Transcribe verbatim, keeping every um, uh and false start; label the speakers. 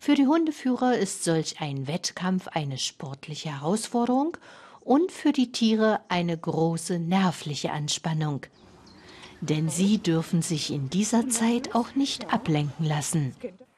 Speaker 1: Für die Hundeführer ist solch ein Wettkampf eine sportliche Herausforderung und für die Tiere eine große nervliche Anspannung. Denn sie dürfen sich in dieser Zeit auch nicht ablenken lassen.